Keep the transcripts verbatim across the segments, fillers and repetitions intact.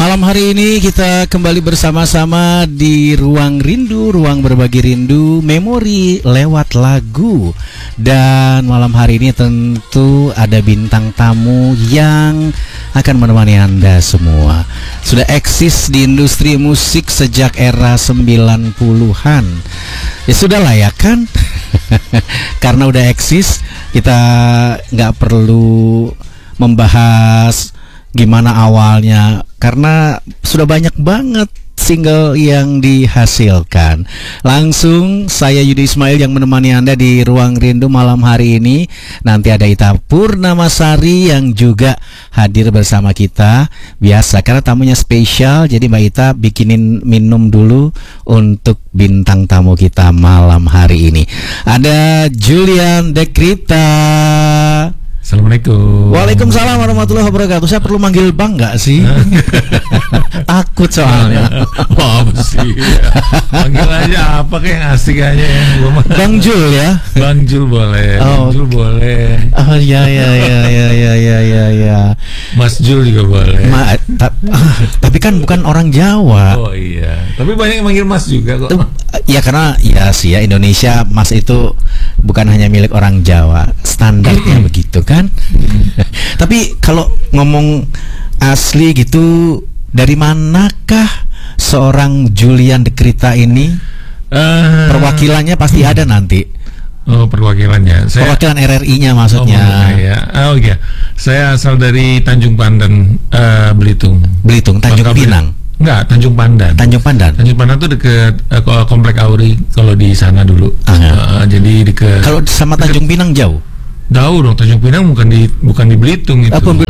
malam hari ini kita kembali bersama-sama di Ruang Rindu, Ruang Berbagi Rindu, Memori lewat lagu. Dan malam hari ini tentu ada bintang tamu yang akan menemani Anda semua. Sudah eksis di industri musik sejak era sembilan puluhan. Ya sudahlah ya kan. Karena udah eksis, kita nggak perlu membahas gimana awalnya, karena sudah banyak banget single yang dihasilkan. Langsung saya Yudi Ismail yang menemani Anda di Ruang Rindu malam hari ini. Nanti ada Ita Purnamasari yang juga hadir bersama kita. Biasa karena tamunya spesial, jadi Mbak Ita bikinin minum dulu untuk bintang tamu kita malam hari ini. Ada Julian Dekrita. Assalamualaikum. Waalaikumsalam warahmatullahi wabarakatuh. Saya perlu manggil Bang nggak sih? Takut soalnya. Oh, apa sih? Panggil aja apa kayak yang asik aja ya. Bang Jul ya. Bang Jul boleh. Oh, Bang Jul boleh. Oh ya ya ya ya ya ya ya ya. Mas Jul juga boleh. Ma, ta tapi kan bukan orang Jawa. Oh iya. Tapi banyak yang manggil Mas juga kok. Ya karena ya sih ya, Indonesia Mas itu bukan hanya milik orang Jawa, standarnya begitu kan. Tapi kalau ngomong asli gitu, dari manakah seorang Julian Dekrita ini? Uh, Perwakilannya pasti ada nanti. Oh, perwakilannya. Saya, Perwakilan R R I-nya maksudnya. Oh, ya. Oh iya. Saya asal dari Tanjung Pandan, uh, Belitung. Belitung, Tanjung Bangka Pinang. Enggak, Tanjung Pandan. Tanjung Pandan. Tanjung Pandan itu dekat uh, Komplek Auri kalau di sana dulu. Uh, jadi dekat. Kalau sama Tanjung deket, Pinang jauh. Jauh dong, Tanjung Pinang bukan di bukan di Belitung itu. Apa?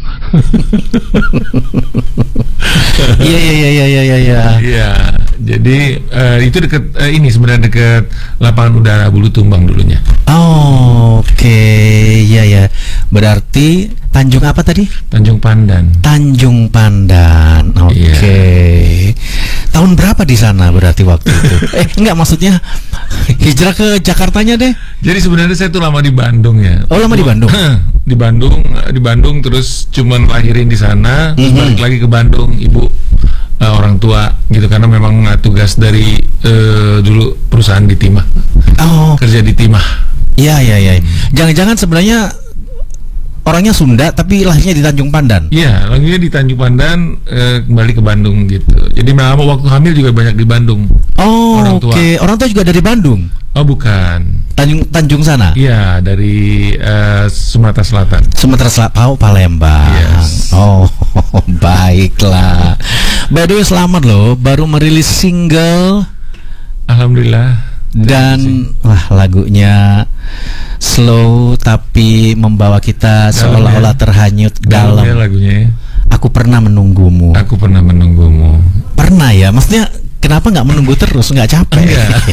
Iya iya iya iya iya iya. Iya. Jadi uh, itu dekat uh, ini sebenarnya dekat lapangan udara Bulutumbang dulunya. Oh, oke. Okay. Iya ya. Berarti Tanjung apa tadi? Tanjung Pandan. Tanjung Pandan. Oke. Okay. Yeah. Tahun berapa di sana berarti waktu itu? eh, enggak maksudnya hijrah ke Jakartanya deh. Jadi sebenarnya saya tuh lama di Bandung ya. Oh, lama di Bandung. Di Bandung, di Bandung terus cuman lahirin di sana, terus mm-hmm. balik lagi ke Bandung, ibu uh, orang tua gitu, karena memang uh, tugas dari uh, dulu perusahaan di Timah. Oh. Kerja di Timah. Iya iya iya. Jangan-jangan sebenarnya orangnya Sunda tapi lahirnya di Tanjung Pandan. Iya, lahirnya di Tanjung Pandan, e, kembali ke Bandung gitu. Jadi memang waktu hamil juga banyak di Bandung. Oh, oke. Okay. Orang tua juga dari Bandung? Oh, bukan. Tanjung Tanjung sana? Iya, dari uh, Sumatera Selatan. Sumatera Selatan, oh Palembang. Yes. Oh, baiklah. By the way, selamat loh, baru merilis single. Alhamdulillah. Dan wah, lagunya slow tapi membawa kita seolah-olah terhanyut dalam, dalam lagunya. Aku pernah menunggumu. Aku pernah menunggumu. Pernah ya, maksudnya kenapa nggak menunggu terus, nggak capek?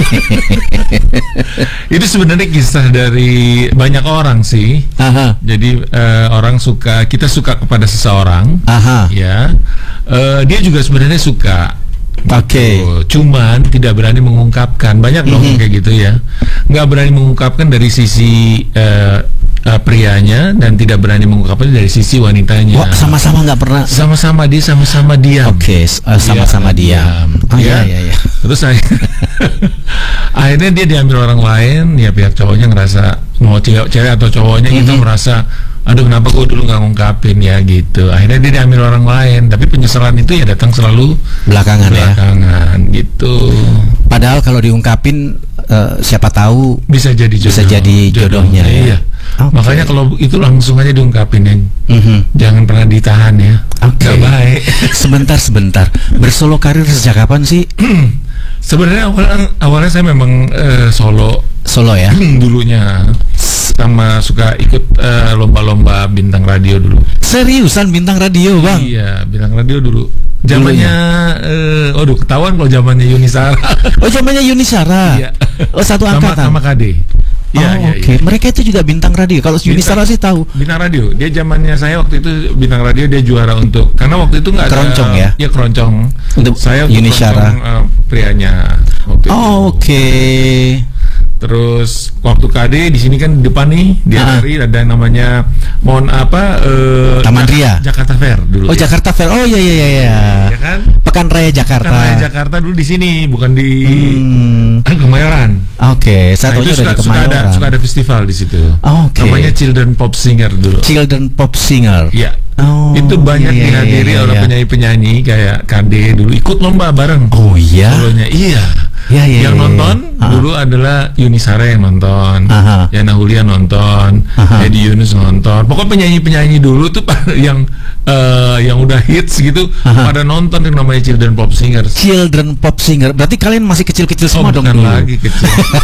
Itu sebenarnya kisah dari banyak orang sih. Aha. Jadi uh, orang suka, kita suka kepada seseorang. Aha. Ya, uh, dia juga sebenarnya suka. Oke. Okay. Cuman tidak berani mengungkapkan. Banyak dong mm-hmm. kayak gitu ya. Nggak berani mengungkapkan dari sisi uh, uh, prianya dan tidak berani mengungkapkan dari sisi wanitanya. Wah, sama-sama nggak pernah. Sama-sama dia sama-sama diam. Oke, okay, uh, sama-sama diam. diam. Oh ya, iya iya. Terus akhirnya dia diambil orang lain. Ya pihak cowoknya ngerasa, mau cewek atau cowoknya mm-hmm. itu merasa, aduh kenapa gue dulu nggak ngungkapin ya gitu. Akhirnya dia diambil orang lain. Tapi penyesalan itu ya datang selalu belakangan, belakangan ya gitu. Padahal kalau diungkapin uh, siapa tahu bisa jadi jodoh, bisa jadi jodohnya, jodohnya ya. Iya. Okay. Makanya kalau itu langsung aja diungkapin ya. Mm-hmm. Jangan pernah ditahan ya. Oke. Okay. Baik. Sebentar sebentar. Bersolo karir sejak kapan sih? Sebenarnya awalnya, awalnya saya memang uh, solo. Solo ya. Dulunya sama suka ikut uh, lomba-lomba bintang radio dulu. Seriusan bintang radio, Bang? Iya, bintang radio dulu. Zamannya uh, oh, ketahuan kalau zamannya Yunisara. Oh, zamannya Yunisara. Iya. Oh, satu angkatan. Sama, sama K D. Iya, oh, iya, oke. Okay. Iya. Mereka itu juga bintang radio. Kalau Yunisara sih tahu. Bintang radio. Dia zamannya saya waktu itu bintang radio, dia juara untuk, karena waktu itu nggak ada keroncong ya. Iya, keroncong. Untuk saya untuk Yunisara. Keroncong, uh, prianya waktu oh, oke. Okay. Terus waktu K D di sini kan di depan nih di hari ada namanya mohon apa uh, Taman Ria Jakarta Fair dulu. Oh ya. Jakarta Fair. Oh iya iya iya. Pekan Raya Jakarta. Pekan Raya Jakarta dulu di sini, bukan di Hmm. Kemayoran. Oke, Nah, satunya itu udah suka, di suka ada Kemayoran. suka ada festival di situ. Oke. Namanya Children Pop Singer dulu. Children Pop Singer. Iya. Oh, Itu banyak iya, iya, dihadiri iya, oleh iya. penyanyi-penyanyi kayak K D dulu ikut lomba bareng. Oh iya. Solonya iya. Iya, iya, yang iya, nonton iya. dulu adalah Yuni Sara yang nonton, Aha. Yana Hulia nonton, Aha. Edi Yunus nonton. Pokoknya penyanyi-penyanyi dulu tuh yang eh, yang udah hits gitu Aha. pada nonton yang namanya Children Pop Singers. Children Pop Singer. Berarti kalian masih kecil-kecil Oh, semua dong bukan dulu. lagi kecil.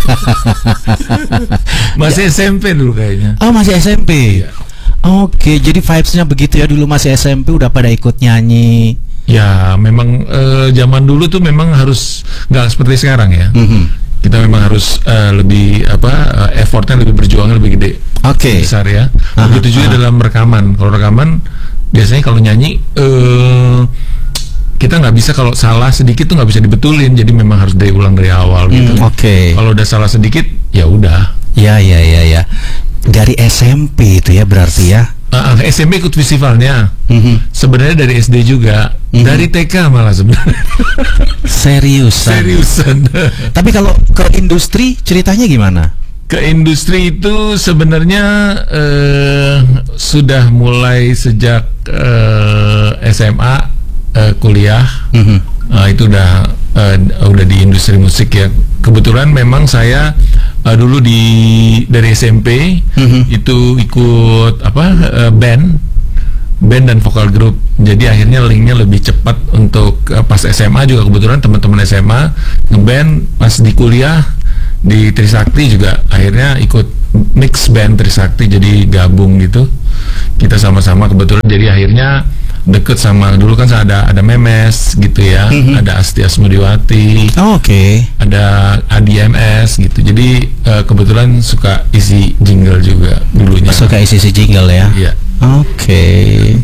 Masih S M P dulu kayaknya. Oh, masih S M P. Iya. Oke, jadi vibes-nya begitu ya, dulu masih S M P udah pada ikut nyanyi. Ya, memang eh, zaman dulu tuh memang harus nggak seperti sekarang ya. Mhm. Kita memang harus eh, lebih apa eh, effortnya lebih berjuangnya lebih gede, Oke. besar ya. Aha, Begitu juga aha. dalam rekaman. Kalau rekaman biasanya kalau nyanyi eh, kita nggak bisa, kalau salah sedikit tuh nggak bisa dibetulin. Jadi memang harus dari ulang dari awal gitu. Hmm, Oke. Kalau udah salah sedikit ya udah. Ya, ya, ya, ya. Dari S M P itu ya berarti ya. Ah, S M P ikut festivalnya. Mhm. Sebenarnya dari S D juga, Mhm. dari T K malah sebenarnya. Seriusan. Seriusan. Tapi kalau ke industri ceritanya gimana? Ke industri itu sebenarnya eh, sudah mulai sejak eh, S M A, eh, kuliah. Mhm. Nah, itu udah eh, udah di industri musik ya. Kebetulan memang saya eh, dulu di dari S M P Mhm. itu ikut apa eh, band band dan vokal grup. Jadi akhirnya linknya lebih cepat untuk eh, pas S M A juga kebetulan teman-teman S M A ngeband, pas di kuliah di Trisakti juga akhirnya ikut mix band Trisakti, jadi gabung gitu. Kita sama-sama kebetulan jadi akhirnya deket sama, dulu kan ada ada Memes gitu ya, Mhm. ada Asti Asmodiwati, Oh, Oke. ada A D M S gitu. Jadi eh, kebetulan suka isi jingle juga dulunya. Suka isi si jingle ya. Iya. Oke.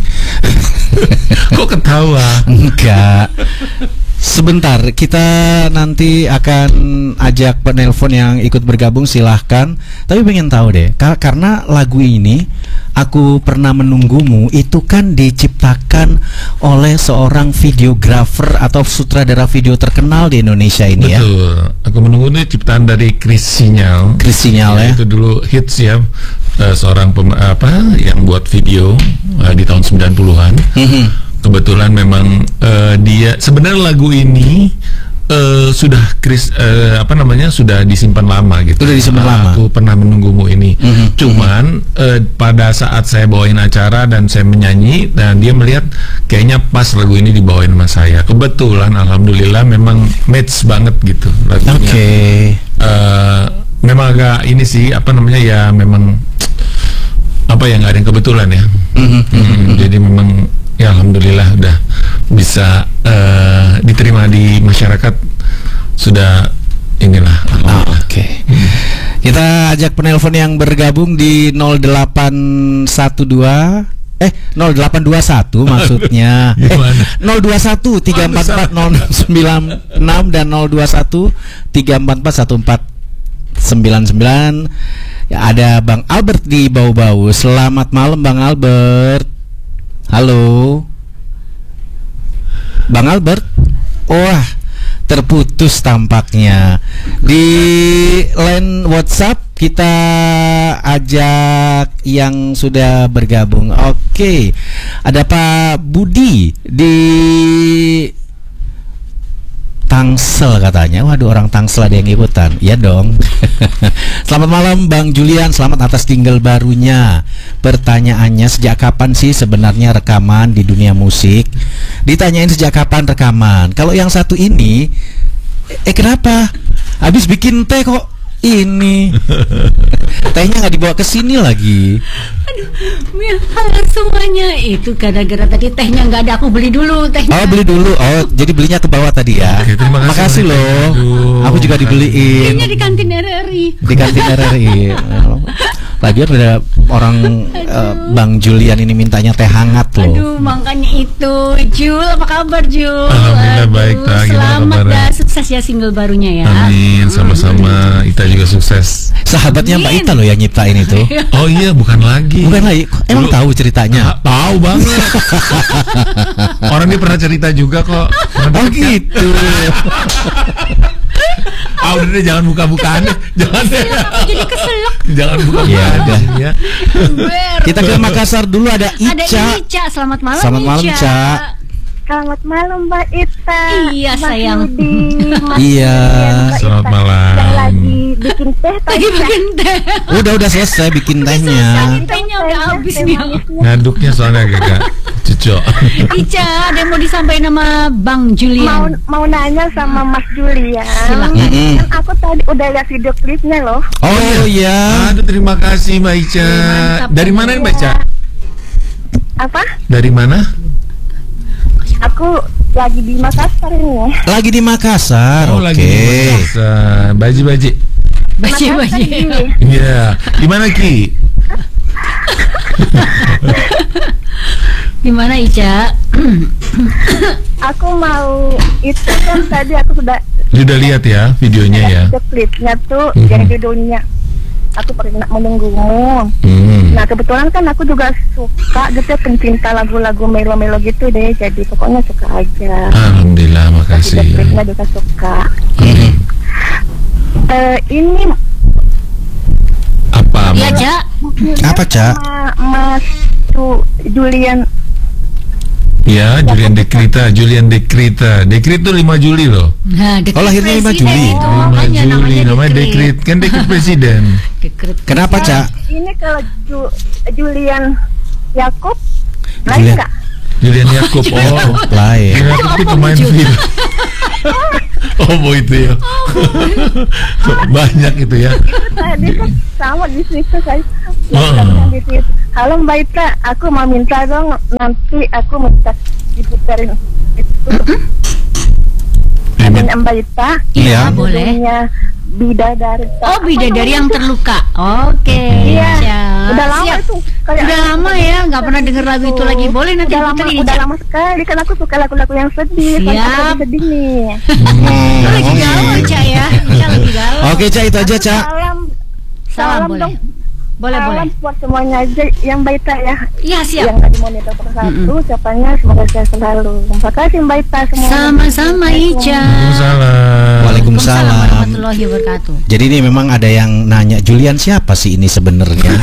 Kok ketawa? Enggak. Sebentar, kita nanti akan ajak penelpon yang ikut bergabung, silahkan. Tapi pengen tahu deh, ka- karena lagu ini Aku Pernah Menunggumu itu kan diciptakan oleh seorang videografer atau sutradara video terkenal di Indonesia ini ya. Betul. Aku Menunggu ini ciptaan dari Chris Sinyal. Chris Sinyal ya. Itu dulu hits ya, eh, seorang pem- apa yang buat video eh, di tahun sembilan puluhan. Mhm. Kebetulan memang eh, dia sebenarnya lagu ini eh, sudah Chris eh, apa namanya sudah disimpan lama gitu. Sudah disimpan Ah, lama. Aku Pernah Menunggumu ini. Mhm, Cuman eh, pada saat saya bawain acara dan saya menyanyi, dan dia melihat kayaknya pas lagu ini dibawain sama saya. Kebetulan alhamdulillah memang match banget gitu lagunya. Oke. Eh, memang agak ini sih apa namanya ya, memang apa ya, nggak ada yang kebetulan ya. Mhm, Hmm, jadi memang ya alhamdulillah udah bisa eh, diterima di masyarakat, sudah inilah Ah, alhamdulillah. Oke. Kita ajak penelpon yang bergabung di nol delapan satu dua eh nol delapan dua satu maksudnya. Eh Gimana? nol dua satu tiga empat empat nol sembilan enam dan nol dua satu tiga empat empat satu empat sembilan sembilan. Ya, ada Bang Albert di Bau-Bau. Selamat malam Bang Albert. Halo. Bang Albert. Wah, terputus tampaknya. Di line WhatsApp kita ajak yang sudah bergabung. Oke. Ada Pak Budi di Tangsel katanya. Waduh, orang Tangsel ada yang ikutan. Ya dong. Selamat malam Bang Julian, selamat atas single barunya. Pertanyaannya, sejak kapan sih sebenarnya rekaman di dunia musik? Ditanyain sejak kapan rekaman. Kalau yang satu ini Eh kenapa? Habis bikin teh kok ini tehnya nggak dibawa ke sini lagi. Aduh, ya, halo semuanya. Itu gara-gara tadi tehnya nggak ada, aku beli dulu tehnya. Oh beli dulu. Oh jadi belinya ke bawah tadi ya. Oke, terima kasih. Makasih loh. Aduh, Aku juga makasih. dibeliin Belinya di kantin R R I. di kantin R R I. Lagian ada orang eh, Bang Julian ini mintanya teh hangat loh. Aduh, makanya itu. Jul, apa kabar Jul? Alhamdulillah Aduh, baik, Ta. Gimana selamat kabarnya? dan sukses ya single barunya ya. Amin, sama-sama. Ita juga sukses. Sahabatnya Mbak Ita loh yang nyiptain itu. Oh iya, bukan lagi. Bukan lagi. Emang Dulu- tahu ceritanya? Ah, tahu banget. Orang dia pernah cerita juga kok. Pernah Oh deket kan? gitu. Ah udah deh, jangan buka-bukaan deh. Jangan deh. Aku jadi keselak. Jangan buka-bukaan Ya udah. ya. Ber. Kita ke Makassar dulu, ada Ada Ica. Ica, selamat malam Selamat malam, Ica. Ca. Selamat malam Mbak Ita. Iya, Mas sayang. Yudi, Mas Iya. Julian, Mbak Selamat Ita. malam. Yang lagi bikin teh Lagi tadi ya. bikin teh. Udah udah selesai bikin tehnya. Selesai. Tehnya udah habis nih. Ngaduknya soalnya agak cucok. Ica, ada yang mau disampaikan sama Bang Mau Julian. mau nanya sama Mas Julian. Silakan. Mm-mm. Kan aku tadi udah lihat video klipnya loh. Oh iya. Aduh, terima kasih Mbak Ica. Mantap. Dari mana nih Mbak Ica? Apa? Dari mana? Aku lagi di Makassar ini ya. Lagi di Makassar. Oh Oke. lagi di Makassar. Baji-baji. Baca-baca. Makassar, Ki. Iya. Di mana Ki? Gimana Ica? Aku mau itu kan tadi aku sudah Sudah lihat ya videonya ya. video klipnya tuh Mhm. yang judulnya Aku Pernah Menunggumu. Hmm. Nah kebetulan kan aku juga suka gitu pencinta lagu-lagu melo-melo gitu deh. Jadi pokoknya suka aja. Alhamdulillah, Video makasih. klipnya juga suka. Hmm. Eh, ini Apa? Iya, Mbak? Ca. Apa, Ca? sama Mas Ju- Julian. Ya, Julian Dekrita, Julian Dekrita. Dekrit tuh lima Juli loh. Nah, dekret Oh, lahirnya lima presiden Juli. itu, lima makanya Juli, namanya Dekrit. Kan Dekrit Presiden. Dekret. Kenapa, Ca? Ini kalau Ju- Julian Yakob lain Julian. nggak? Julian Yakob. Oh, Lain. Julian Yakob itu pemain film. Oh, mau itu ya. Banyak itu ya. Tadi kan sama di situ saya. Oh. Di situ. Halo Mbak Ita, aku mau minta dong nanti aku minta diputarin itu lagunya Mbak Ita. Iya. boleh. Judulnya Bidadari. Oh, bidadari yang terluka. Oke. Iya. Ca. Udah lama Siap. itu. Kayak Udah lama ya, nggak pernah denger lagu itu lagi. Boleh nanti udah lama, diputerin, udah Ca. lama sekali kan aku suka lagu-lagu yang sedih. Kan aku Siap. lagi sedih nih. Lu lagi galau, Ca ya. Ica lagi galau. Oke, Ca, itu aja, Ca. Salam, Salam boleh. dong. Boleh, Salam boleh. buat semuanya aja yang Mbak Ita ya. Iya, siap. Yang tadi monitor persatu, siapanya semoga saya selalu. Terima kasih Mbak Ita semua. Sama-sama Ica. Waalaikumsalam. Waalaikumsalam. warahmatullahi wabarakatuh. Jadi ini memang ada yang nanya, Julian siapa sih ini sebenarnya?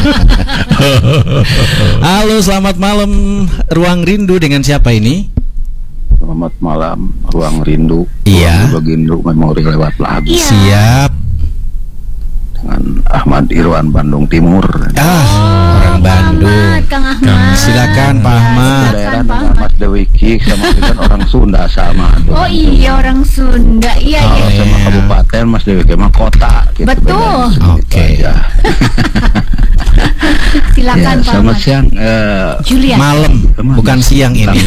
Halo, selamat malam Ruang Rindu, dengan siapa ini? Selamat malam, Ruang Rindu. Iya. Ruang Rindu memori lewat lagu Iya. Siap. dengan Ahmad Irwan Bandung Timur. Ah, orang Bandung. Ahmad, Kang Ahmad. Silakan Pak Ahmad. Daerah Pak dengan Ahmad. Mas Dewi Ki sama itu kan orang Sunda sama. Oh iya, orang Sunda. Iya, Kalau iya. sama kabupaten Mas Dewi Ki mah kota. Gitu, Betul. bedanya sedikit Oke. aja. Silakan Ya, Pak selamat Ahmad. siang. eh, Julian. Malam, bukan siang ini.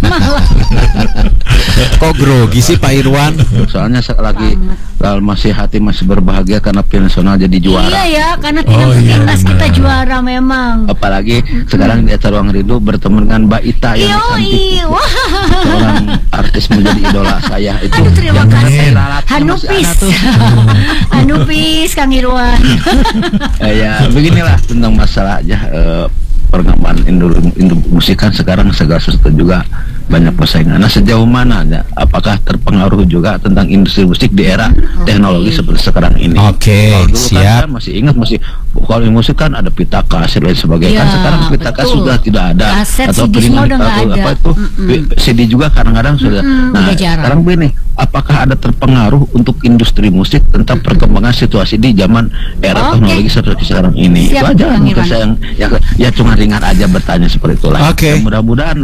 Kok grogi sih Pak Irwan? Soalnya se- lagi lal masih hati masih berbahagia karena tim nasional jadi juara. Iya ya, karena Oh, timnas iya, timnas benar. kita juara memang. Apalagi sekarang di acara Ruang Rindu bertemu dengan Mbak Ita yang Iyo, cantik. iyo. Wah. Seorang artis menjadi idola saya itu. Aduh, terima yang kasih. saya lalatnya masih Hanupis. ada tuh. Hanupis Kang Irwan. Eh, ya beginilah tentang masalah aja eh, perkembangan industri, industri musik kan sekarang segala sesuatu juga banyak persaingan. Nah sejauh mana ya, apakah terpengaruh juga tentang industri musik di era teknologi seperti sekarang ini? Oke, Kalau dulu siap. kan saya masih ingat musik kalau di musik kan ada pita kaset dan sebagainya. Kan Ya, sekarang pita kaset betul. sudah tidak ada. Kaset, atau C D piringan semua udah nggak atau ada. apa itu Mm-mm. C D juga kadang-kadang sudah. Mm-mm, Nah udah jarang. sekarang begini, apakah ada terpengaruh untuk industri musik tentang perkembangan situasi di zaman era Oke. teknologi seperti sekarang ini? Siap, Itu aja Kang mungkin Irwan. saya yang ya, ya cuma ringan aja bertanya seperti itulah. Oke. Ya, mudah-mudahan lah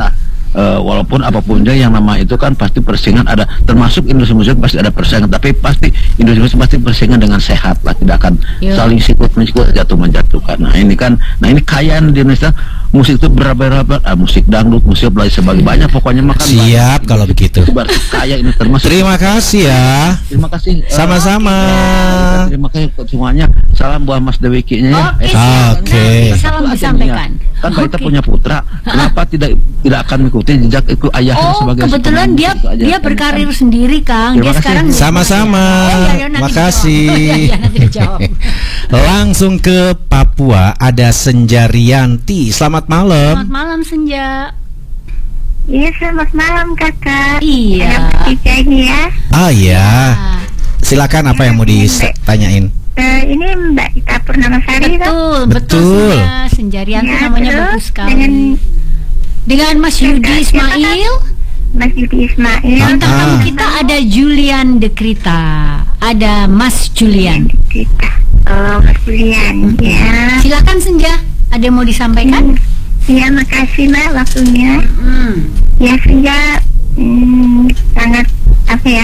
uh, walaupun apapun juga yang nama itu kan pasti persaingan ada, termasuk industri musik pasti ada persaingan, tapi pasti industri musik pasti persaingan dengan sehat lah, tidak akan Yo. saling sikut mensikut jatuh menjatuhkan. Nah ini kan, nah ini kayaan di Indonesia musik itu berapa-berapa, ah, musik dangdut, musik lain sebagainya banyak pokoknya makan. Siap kalau begitu. Berarti kaya ini termasuk. Terima kasih ya. Terima kasih. eh, Sama-sama. Terima kasih untuk semuanya. Salam buat Mas Dewiki-nya ya. Oke, Eh, siap. Oke. Nanti salam satu aja disampaikan. nih ya. Kan Pak Ita Oke. punya putra, kenapa tidak tidak akan mengikuti jejak itu ayahnya Oh, sebagai kebetulan seorang dia musik, itu aja. dia berkarir sendiri, Kang. Terima Dia kasih. sekarang Sama-sama. Oh, iya, iya, nanti Makasih. dijawab. Oh, iya, iya, nanti dijawab. Langsung ke Papua ada Senjarianti. Selamat malam. Selamat malam Senja. Iya, selamat malam kakak. Iya. Saya bertiga ini ya. Ah ya. Ah, Silakan apa yang mau ditanyain? Eh, ini Mbak Ita Purnamasari kan? betul, betul, Betul. Senja. Senjarianti Ya, namanya terus bagus sekali. dengan Dengan Mas Yudi Ismail. Mas Yudi Ismail. Bintang Ah. tamu kita ada Julian Dekrita. Ada Mas Julian. Kita. Oh, Mas Julian. Ya. Silakan Senja. Ada yang mau disampaikan? Ya, makasih Mbak waktunya. Hmm. Ya, Senja hmm, sangat apa ya?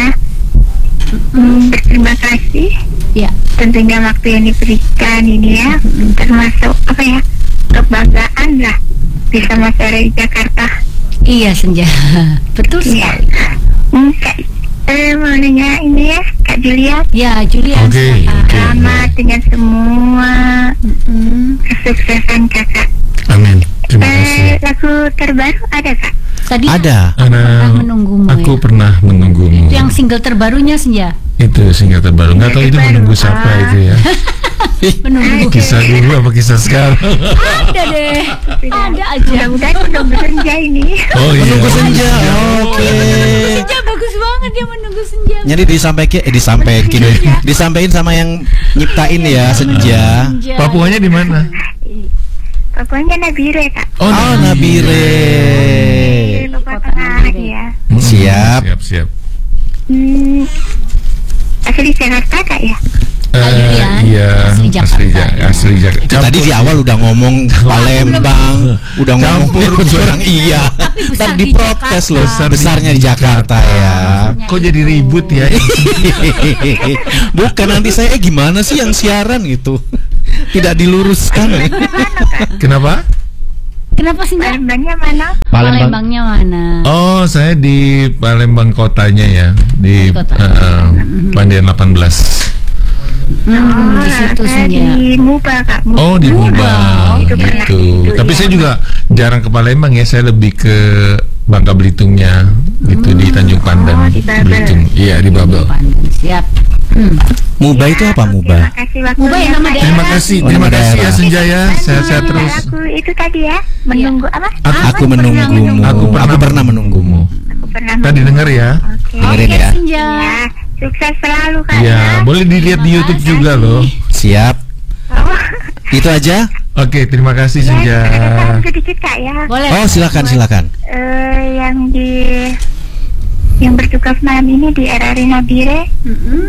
Hmm, berterima kasih. Ya. Tentunya waktu yang diberikan ini ya, termasuk apa ya? Kebanggaan lah bisa masyarakat di Jakarta. Iya Senja. Betul Iya. sekali. Hmm, Kak, eh, mau nanya ini ya, Kak Julia. Ya, Julian. Oke, silakan. oke. Selamat dengan semua Mm-mm. kesuksesan kakak. Amin. Terima Eh, kasih. lagu terbaru ada kak? Tadi Ada. Aku pernah menunggumu. Aku ya. pernah menunggumu. Itu yang single terbarunya Senja. Itu single terbaru. Nggak tahu itu Terbaru. menunggu siapa Ah. itu ya. Menunggu. Kisah dulu apa kisah sekarang? Ada deh. Ada aja. Mudah-mudahan menunggu senja ini. Oh iya. Menunggu senja. Oke. Senja bagus banget dia menunggu Senja. Jadi disampaikan, eh, disampaikan, disampaikan sama yang nyiptain ya Senja. Senja. Papuanya di mana? Pokoknya Nabire kak. Oh, Oh, Nabire. Di Papua Tengah ya. Hmm, Siap. Siap, siap. Hmm, asli Jakarta kak ya? Eh, Julian, iya, asli Jakarta. asli, Ja- asli Jakarta. Itu tadi di awal udah ngomong Palembang, udah ngomong Campur. orang iya. besar Dan di diprotes loh, Jakarta. besarnya di Jakarta ya. Kok jadi ribut ya? Bukan, nanti saya eh, gimana sih yang siaran gitu. Tidak diluruskan. Kenapa? Kenapa Senja? Palembangnya mana? Palembangnya mana? Oh, saya di Palembang kotanya ya, di Kota. eh, Pandian delapan belas. Hmm, di situ saya Senja. di Muba kak. Muba. Oh, di Muba. Muba Itu pernah gitu. itu, Tapi ya. saya juga jarang ke Palembang ya, saya lebih ke Bangka Belitungnya gitu, di Tanjung Pandan, Oh, di Babel. Belitung. Iya, di Babel. Pandang. Siap. Hmm. Muba itu apa Muba? Terima kasih waktunya. Muba yang nama Kak. daerah. Terima kasih, Oh, terima nama kasih ya daerah. Senjaya, sehat-sehat Nah, terus. Aku itu tadi ya, menunggu apa? Aku- Aku menunggumu. Aku pernah, Aku pernah menunggumu. Aku pernah Tadi menunggu. dengar ya? Oke. Dengerin Oke ya. Senja. Ya, sukses selalu kak. Iya, ya. boleh dilihat di Terima YouTube kasih. juga loh. Siap. Oh, Itu aja. Oke, terima kasih ya, Senja. ada saran sedikit kak ya. Boleh. Oh, silakan silakan. Eh, yang di yang bertugas malam ini di R R I Nabire, Mm-mm.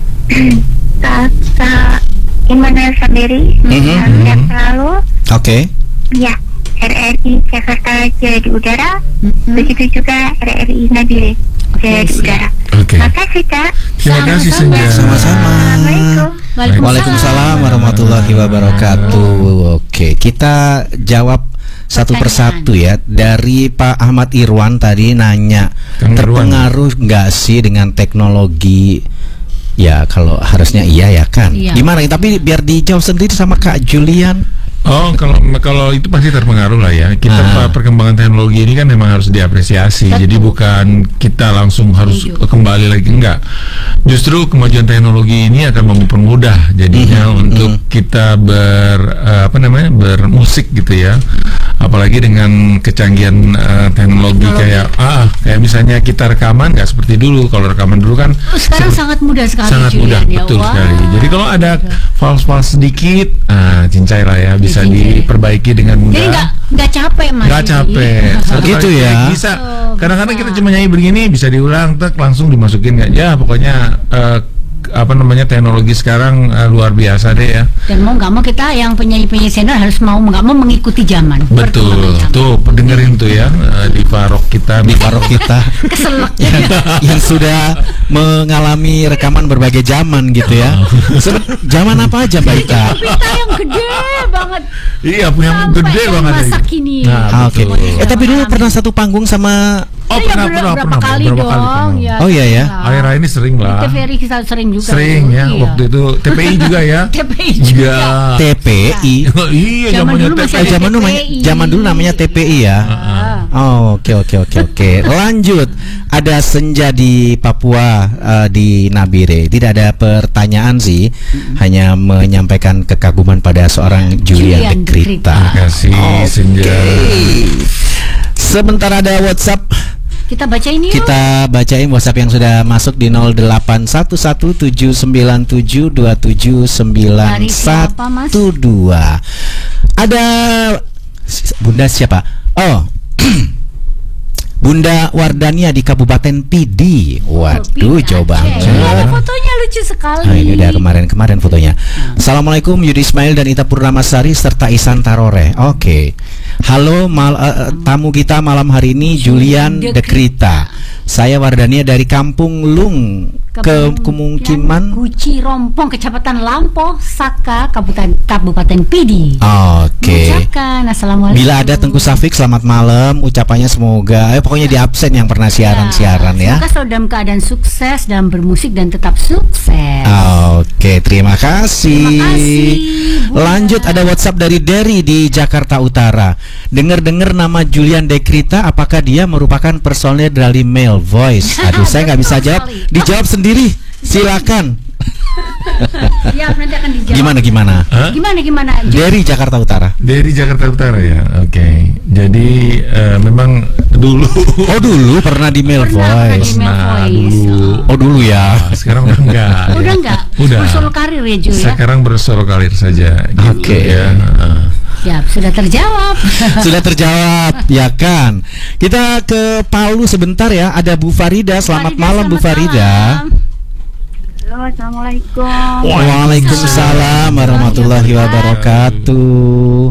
Kakak Immanuel Saberi, Mhm, sehat mhm. selalu. Oke. Ya, R R I Jakarta Jaya di udara, begitu juga R R I Nabire Jaya di siap. udara. Oke. Makasih kak. Terima kasih Sama-sama. Senja. Sama-sama. Assalamualaikum. Waalaikumsalam warahmatullahi wabarakatuh. Oke, kita jawab satu Pertanyaan. persatu ya. Dari Pak Ahmad Irwan tadi nanya, Kang Irwan. terpengaruh nggak sih dengan teknologi? Ya kalau harusnya iya ya kan. Iya. Gimana? Tapi biar dijawab sendiri sama Kak Julian. Oh, kalau kalau itu pasti terpengaruh lah ya. Kita Ah. Pak, perkembangan teknologi ini kan memang harus diapresiasi. Betul. Jadi bukan kita langsung harus Setuju. kembali lagi, enggak. Justru kemajuan teknologi ini akan mempermudah jadinya Mhm, untuk mhm. kita ber eh, apa namanya? bermusik gitu ya. Apalagi dengan kecanggihan eh, teknologi, Teknologi. kayak ah kayak misalnya kita rekaman nggak seperti dulu. Kalau rekaman dulu kan Oh, sekarang seperti- sangat mudah sekali sangat Julian, mudah, ya. betul Wah. sekali. Jadi kalau ada fals-fals sedikit, ah cincai lah ya, bisa Cincai. diperbaiki dengan mudah. Jadi nggak nggak capek Mas. Nggak Yudi. capek. Satu Gitu kali ya. klik Bisa. Oh, Kadang-kadang bisa. kita cuma nyanyi begini, bisa diulang, tek langsung dimasukin nggak? Ya pokoknya eh, apa namanya teknologi sekarang uh, luar biasa deh ya. Dan mau nggak mau kita yang penyanyi-penyanyi senior harus mau nggak mau mengikuti zaman. Betul. Tuh dengerin tuh ya uh, di parok kita, Di parok kita Keselak. yang, yang sudah mengalami rekaman berbagai zaman gitu ya. Sebe- zaman apa aja Mbak Ika? Kita yang gede banget. Iya, punya Sampai gede yang banget. masa kini. Nah, Ah, Oke. betul. Eh tapi dulu pernah satu panggung sama. Oh, Iya, pernah, ber- pernah, berapa pernah, kali berapa kali dong? pernah. Ya, Oh, iya, ya. lah. Akhir-akhir ini sering Di lah. T V R kita sering juga. Sering dulu, ya, iya. waktu itu T P I juga ya. T P I juga. Iya. T P I. Oh, iya, Zaman zamannya dulu T P masih I. Eh, zaman dulu namanya, T P I. zaman dulu namanya T P I ya. Ah. Oh, oke oke oke oke. Lanjut. Ada senja di Papua eh, di Nabire. Tidak ada pertanyaan sih, hanya menyampaikan kekaguman pada seorang Julian Julian de Krita. Terima kasih Senja. Sebentar ada WhatsApp. Kita baca ini yuk. Kita bacain WhatsApp yang sudah masuk di nol delapan satu satu tujuh sembilan tujuh dua tujuh sembilan Dari siapa, Mas? satu dua. Ada Bunda siapa? Oh. Bunda Wardania di Kabupaten Pidi. Waduh, jauh banget. Ini ada fotonya lucu sekali. Nah, ini udah kemarin-kemarin fotonya. Assalamualaikum Yudi Ismail dan Ita Purnamasari serta Isan Tarore. Oke. Halo mal, uh, tamu kita malam hari ini Julian de Krita. Saya Wardania dari Kampung Lung ke Kemungkiman. Guci Rompong, Kecamatan Lampo, Saka, Kabupaten Kabupaten Pidi. Oke. Mengucapkan assalamualaikum. Bila ada Tengku Safik selamat malam. Ucapannya semoga eh, pokoknya di absen yang pernah siaran-siaran ya. Semoga selalu dalam keadaan sukses dalam bermusik dan tetap sukses. Oke, terima kasih. Terima kasih, Bunda. Lanjut ada WhatsApp dari Derry di Jakarta Utara. Dengar-dengar nama Julian de Krita, apakah dia merupakan personil dari Male Voice? Aduh, saya nggak bisa Betul jawab. sekali. Dijawab sendiri. Silakan. Ya, nanti akan dijawab. Gimana gimana? Hah? Gimana gimana? Ju- Dari Jakarta Utara. Dari Jakarta Utara ya. Oke. Jadi eh, memang dulu Oh dulu pernah di Male Pernah, pernah Voice. di Male Nah, Voice. dulu. Oh dulu ya. Nah, sekarang udah enggak. Udah ya. enggak? Udah. Bersolo karir ya, Ju ya? Sekarang bersolo karir saja. Gitu, Oke. ya. Heeh. Ya, sudah terjawab. Sudah terjawab, ya kan? Kita ke Palu sebentar ya. Ada Bu Farida. Selamat Farida, malam Bu selamat Farida. malam. Halo, assalamualaikum. Waalaikumsalam warahmatullahi wabarakatuh.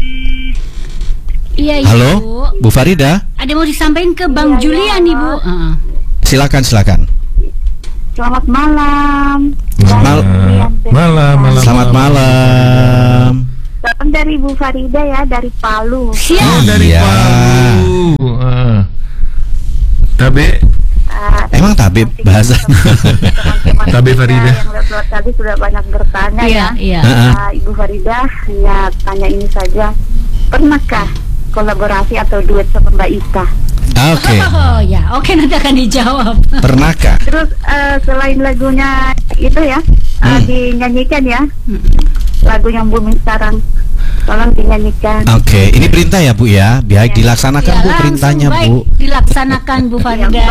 Iya, Ibu. Halo, Bu Farida. Ada yang mau disampaikan ke Bang Iya, Julian, iya. Ibu? Heeh. Silakan, silakan. Selamat malam. Mal- Malam, malam. Selamat malam. Salam dari Bu Farida ya, dari Palu. Siap. Oh, dari Iya. Palu. Ah. Tabe. Uh, Emang tabib bahasanya? teman-teman Tabe kita Farida. yang lewat tadi sudah banyak bertanya Iya, ya. iya. Heeh. Uh, Ibu Farida hanya tanya ini saja. Pernahkah kolaborasi atau duet sama Mbak Ita? Oke. Oh ya, oke nanti akan dijawab. Pernahkah? Terus uh, selain lagunya itu ya, uh, Hmm. dinyanyikan ya, lagu yang booming sekarang, tolong dinyanyikan. Oke, ini perintah ya Bu ya. Biar Ya. dilaksanakan Ya, Bu langsung perintahnya baik Bu. dilaksanakan Bu Farida.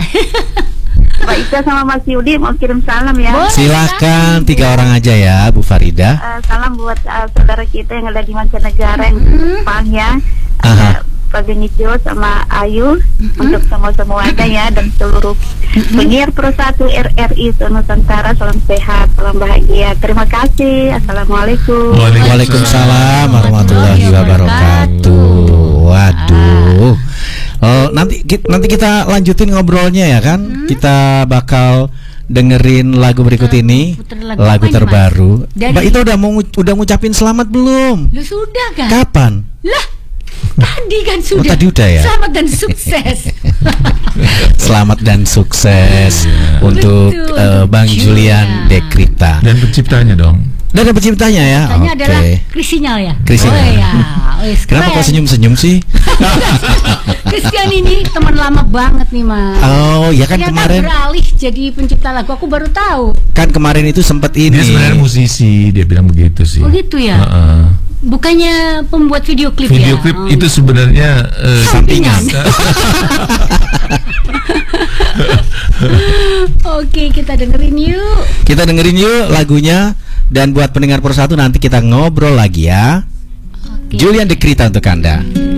Mbak Ita sama Mas Yudi mau kirim salam ya. Boleh. Silakan tiga orang aja ya Bu Farida. Uh, salam buat uh, saudara kita yang ada di mancanegara yang Mhm. Jepang ya. Aha. Ada Pak Benicio sama Ayu untuk semua-semuanya ya, dan seluruh penyiar Pro satu R R I Nusantara, salam sehat, salam bahagia. Terima kasih. Assalamualaikum. Waalaikumsalam warahmatullahi wabarakatuh. Waduh. Oh, nanti ki- nanti kita lanjutin ngobrolnya ya kan? Kita bakal dengerin lagu berikut ini, puter lagu lagu apa ini, terbaru. Mas? Dari- Mbak itu udah mau ngu- udah ngucapin selamat belum? Lu sudah kan? Kapan? Lah, tadi kan Oh, sudah. tadi udah ya? Selamat dan sukses. Selamat dan sukses untuk Betul, eh, untuk Bang Julian. Julian de Krita. Dan penciptanya dong. Dan ada penciptanya ya. Tanya Oke. adalah Krisinyal ya. Krisinyal. Oh ya. Wis, Kenapa kok keren. senyum-senyum sih? Christian ini teman lama banget nih Mas. Oh, ya kan Ternyata kemarin beralih jadi pencipta lagu. Aku baru tahu. kan kemarin itu sempat ini. Dia sebenarnya musisi, dia bilang begitu sih. Oh gitu ya. Heeh. Bukannya pembuat video klip Video ya? klip Oh, itu iya. sebenarnya eh, Sampingan. Oke, kita dengerin yuk. Kita dengerin yuk lagunya, dan buat pendengar Pro satu nanti kita ngobrol lagi ya. Oke. Julian de Krita untuk Anda.